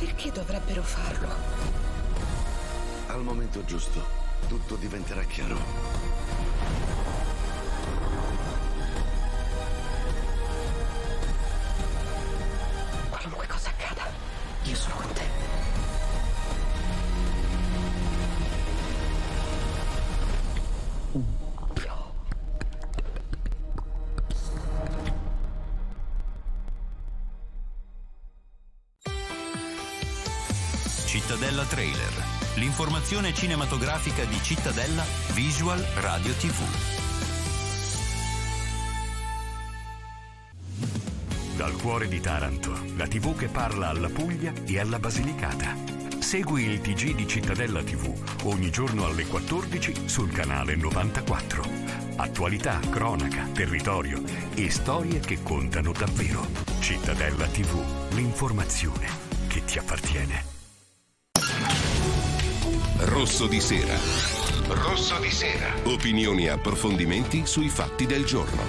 Perché dovrebbero farlo? Al momento giusto, tutto diventerà chiaro. Qualunque cosa accada, io sono con te. Cittadella Trailer, l'informazione cinematografica di Cittadella Visual Radio TV. Dal cuore di Taranto, la TV che parla alla Puglia e alla Basilicata. Segui il TG di Cittadella TV ogni giorno alle 14 sul canale 94. Attualità, cronaca, territorio e storie che contano davvero. Cittadella TV, l'informazione che ti appartiene. Rosso di sera. Rosso di sera. Opinioni e approfondimenti sui fatti del giorno.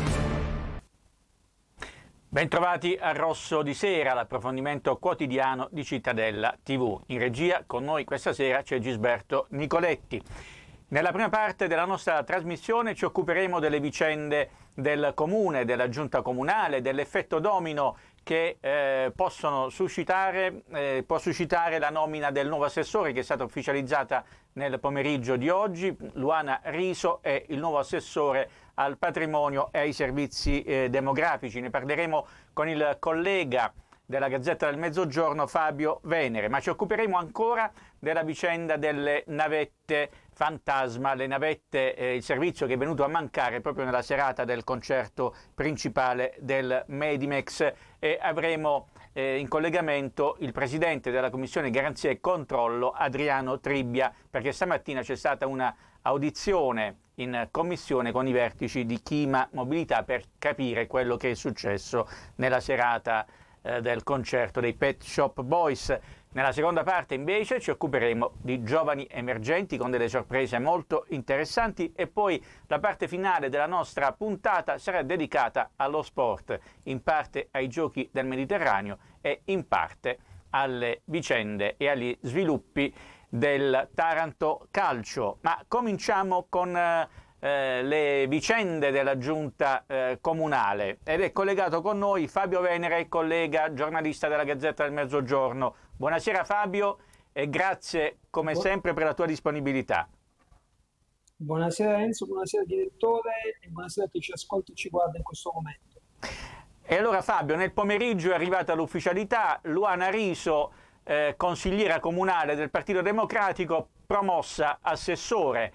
Bentrovati a Rosso di sera, l'approfondimento quotidiano di Cittadella TV. In regia con noi questa sera c'è Gisberto Nicoletti. Nella prima parte della nostra trasmissione ci occuperemo delle vicende del comune, della giunta comunale, dell'effetto domino che può suscitare la nomina del nuovo assessore che è stata ufficializzata nel pomeriggio di oggi. Luana Riso è il nuovo assessore al patrimonio e ai servizi demografici. Ne parleremo con il collega della Gazzetta del Mezzogiorno Fabio Venere, ma ci occuperemo ancora della vicenda delle navette fantasma, le navette, il servizio che è venuto a mancare proprio nella serata del concerto principale del Medimex, e avremo in collegamento il presidente della Commissione Garanzia e Controllo Adriano Tribbia, perché stamattina c'è stata una audizione in commissione con i vertici di Chima Mobilità per capire quello che è successo nella serata del concerto dei Pet Shop Boys. Nella seconda parte invece ci occuperemo di giovani emergenti con delle sorprese molto interessanti, e poi la parte finale della nostra puntata sarà dedicata allo sport, in parte ai giochi del Mediterraneo e in parte alle vicende e agli sviluppi del Taranto Calcio. Ma cominciamo con le vicende della giunta comunale, ed è collegato con noi Fabio Venere, collega giornalista della Gazzetta del Mezzogiorno. Buonasera Fabio e grazie come sempre per la tua disponibilità. Buonasera Enzo, buonasera direttore e buonasera a chi ci ascolta e ci guarda in questo momento. E allora Fabio, nel pomeriggio è arrivata l'ufficialità: Luana Riso, consigliera comunale del Partito Democratico, promossa assessore.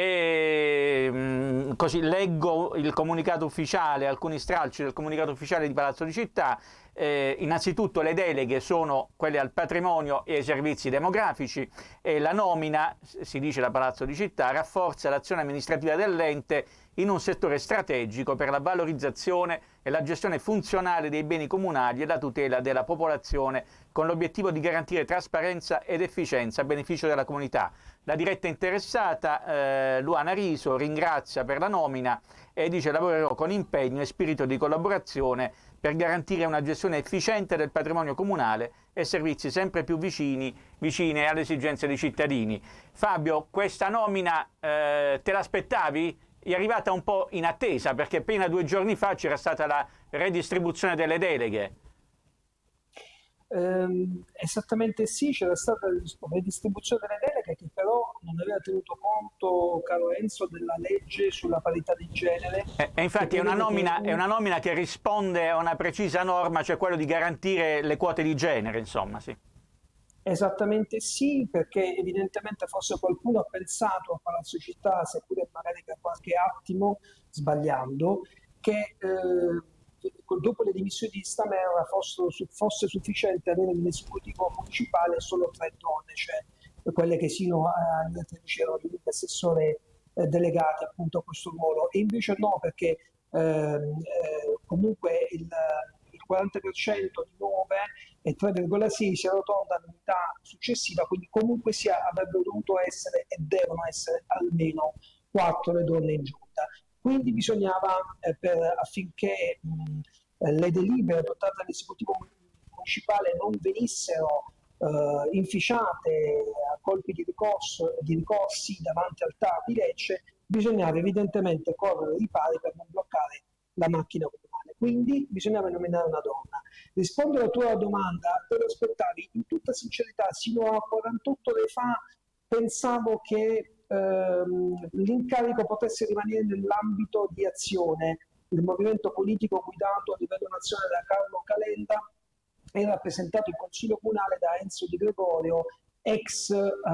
E così leggo il comunicato ufficiale, alcuni stralci del comunicato ufficiale di Palazzo di Città. Innanzitutto le deleghe sono quelle al patrimonio e ai servizi demografici, e la nomina, si dice da Palazzo di Città, rafforza l'azione amministrativa dell'ente in un settore strategico per la valorizzazione e la gestione funzionale dei beni comunali e la tutela della popolazione, con l'obiettivo di garantire trasparenza ed efficienza a beneficio della comunità. La diretta interessata, Luana Riso, ringrazia per la nomina e dice: lavorerò con impegno e spirito di collaborazione per garantire una gestione efficiente del patrimonio comunale e servizi sempre più vicine alle esigenze dei cittadini. Fabio, questa nomina te l'aspettavi? È arrivata un po' in attesa, perché appena 2 giorni fa c'era stata la redistribuzione delle deleghe. Esattamente sì, c'era stata la redistribuzione delle deleghe che però non aveva tenuto conto, caro Enzo, della legge sulla parità di genere. E infatti è una nomina che risponde a una precisa norma, cioè quello di garantire le quote di genere, insomma, sì. Esattamente sì, perché evidentemente forse qualcuno ha pensato a Palazzo Città, seppure magari per qualche attimo sbagliando, che dopo le dimissioni di Stamerra fosse sufficiente avere nell'esecutivo municipale solo 3 donne, cioè quelle che sino agli altri 13 erano gli assessori delegati appunto a questo ruolo, e invece no, perché comunque il 40% di 9 e 3,6 si arrotonda all'unità successiva, quindi comunque sia avrebbero dovuto essere e devono essere almeno 4 le donne in giunta. Quindi bisognava, affinché le delibere adottate dall'esecutivo municipale non venissero inficiate a colpi di ricorsi davanti al TAR di Lecce, bisognava evidentemente correre ai ripari per non bloccare la macchina comunale. Quindi bisognava nominare una donna. Rispondo alla tua domanda, te lo aspettavi? In tutta sincerità, sino a 48 ore fa pensavo che l'incarico potesse rimanere nell'ambito di Azione, il movimento politico guidato a livello nazionale da Carlo Calenda e rappresentato in Consiglio Comunale da Enzo Di Gregorio, ex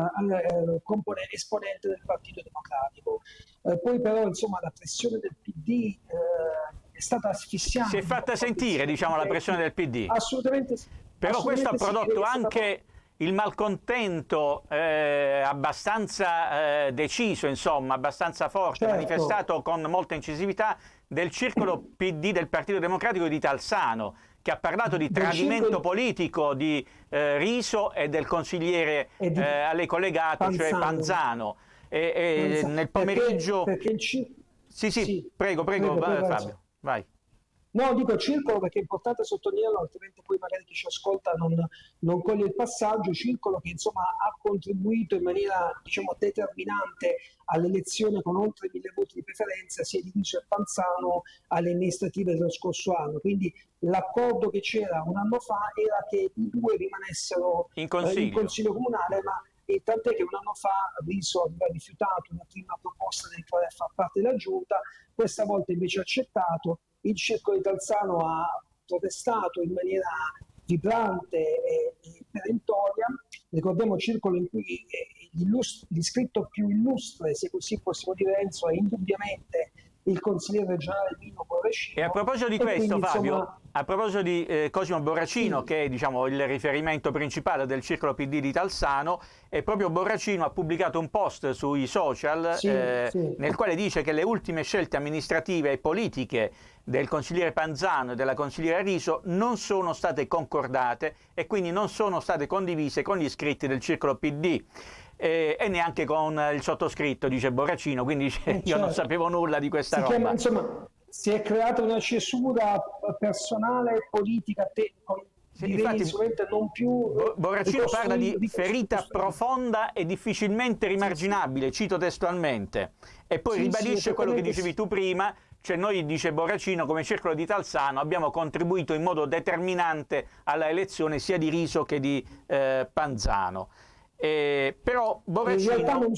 esponente del Partito Democratico. Poi però insomma la pressione del PD è stata asfissiante. Si è fatta sentire, diciamo, la pressione del PD. Assolutamente sì. Però questo ha prodotto sì, anche il malcontento abbastanza deciso, insomma, abbastanza forte, certo, manifestato con molta incisività del circolo PD del Partito Democratico di Talzano, che ha parlato di tradimento politico di Riso e del consigliere a lei collegato, Panzano. cioè Panzano. Nel pomeriggio... Perché Sì, prego, Fabio, vai. No, dico circolo perché è importante sottolinearlo, altrimenti poi magari chi ci ascolta non coglie il passaggio. Circolo che insomma ha contribuito in maniera, diciamo, determinante all'elezione con oltre 1000 voti di preferenza sia di Riso e Panzano alle amministrative dello scorso anno. Quindi l'accordo che c'era un anno fa era che i due rimanessero in consiglio comunale, ma e tant'è che un anno fa Riso aveva rifiutato una prima proposta di entrare a far parte della giunta, questa volta invece ha accettato. Il circolo di Talzano ha protestato in maniera vibrante e perentoria. Ricordiamo circolo in cui l'iscritto più illustre, se così possiamo dire, Enzo, è indubbiamente il consigliere regionale Mino Borracino. E a proposito di questo, quindi, Fabio, insomma, a proposito di Cosimo Borracino, sì, che è, diciamo, il riferimento principale del circolo PD di Talzano, e proprio Borracino ha pubblicato un post sui social nel quale dice che le ultime scelte amministrative e politiche del consigliere Panzano e della consigliera Riso non sono state concordate e quindi non sono state condivise con gli iscritti del circolo PD. E neanche con il sottoscritto, dice Borracino, quindi io non sapevo nulla di questa roba. Chiama, insomma, si è creata una cesura personale e politica infatti, non più Borracino parla di ferita profonda e difficilmente rimarginabile, cito testualmente, e poi ribadisce quello che dicevi tu prima, cioè noi, dice Borracino, come circolo di Talzano abbiamo contribuito in modo determinante alla elezione sia di Riso che di Panzano. Però Borracino...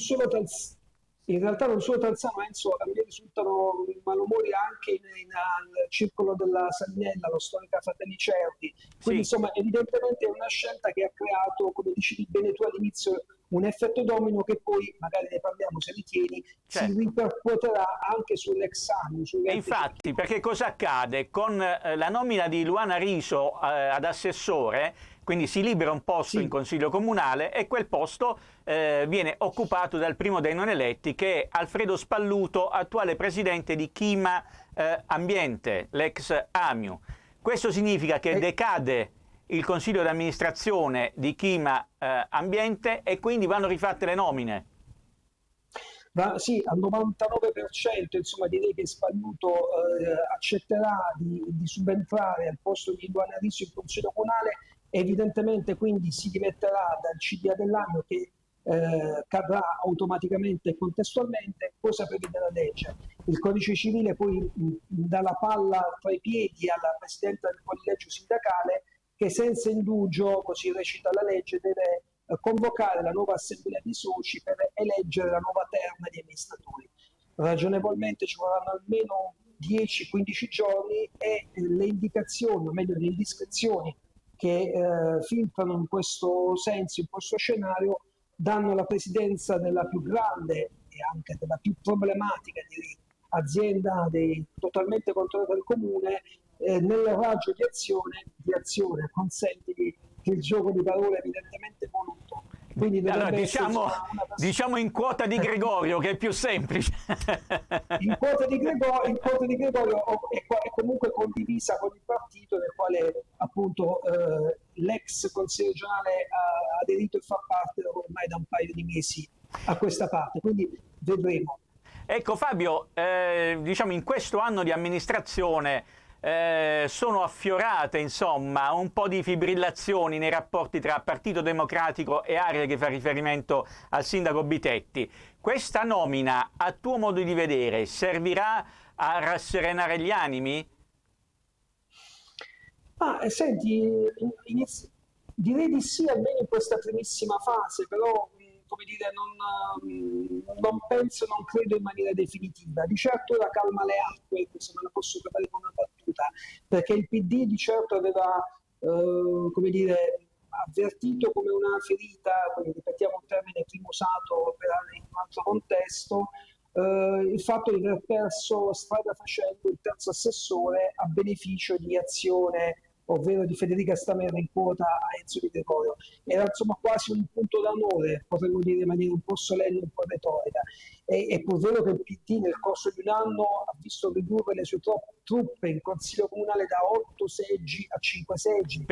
In realtà non solo Talzano, Enzo, a me risultano malumori anche nel circolo della Salinella, lo storica Fratelli Cervi. Quindi insomma evidentemente è una scelta che ha creato, come dicevi bene tu all'inizio, un effetto domino che poi, magari ne parliamo se ritieni, si ripercuoterà anche sull'ex anno. Infatti, perché cosa accade? Con la nomina di Luana Riso ad assessore, quindi si libera un posto in consiglio comunale e quel posto viene occupato dal primo dei non eletti, che è Alfredo Spalluto, attuale presidente di Chima Ambiente, l'ex Amiu. Questo significa che decade il consiglio di amministrazione di Chima Ambiente e quindi vanno rifatte le nomine. Sì, al 99%, insomma, direi che Spalluto accetterà di subentrare al posto di Luana Riso in consiglio comunale. Evidentemente quindi si dimetterà dal CDA dell'anno, che cadrà automaticamente e contestualmente. Cosa prevede la legge? Il codice civile poi dà la palla tra i piedi alla Presidente del collegio sindacale, che senza indugio, così recita la legge, deve convocare la nuova assemblea di soci per eleggere la nuova terna di amministratori. Ragionevolmente ci vorranno almeno 10-15 giorni e le indicazioni, o meglio le indiscrezioni che filtrano in questo senso, in questo scenario, danno la presidenza della più grande e anche della più problematica azienda totalmente controllata dal comune, nel raggio di azione, consentiti che il gioco di parole evidentemente voluto. Quindi allora, diciamo in quota di Gregorio, che è più semplice. In quota di Gregorio è comunque condivisa con il partito del quale appunto l'ex consigliere regionale ha aderito e fa parte ormai da un paio di mesi a questa parte, quindi vedremo. Ecco Fabio, diciamo in questo anno di amministrazione sono affiorate insomma un po' di fibrillazioni nei rapporti tra Partito Democratico e area che fa riferimento al sindaco Bitetti. Questa nomina, a tuo modo di vedere, servirà a rasserenare gli animi? Senti, direi di sì, almeno in questa primissima fase, però come dire, non penso, non credo in maniera definitiva. Di certo ora calma le acque, se me la posso trovare con una battuta, perché il PD di certo aveva, come dire, avvertito come una ferita, quindi ripetiamo un termine prima usato in un altro contesto, il fatto di aver perso strada facendo il terzo assessore a beneficio di Azione, ovvero di Federica Stamera in quota a Enzo Di Gregorio. Era insomma quasi un punto d'amore, potremmo dire in maniera un po' solenne, un po' retorica. È pur vero che il PD nel corso di un anno ha visto ridurre le sue truppe in Consiglio Comunale da 8 seggi a 5 seggi.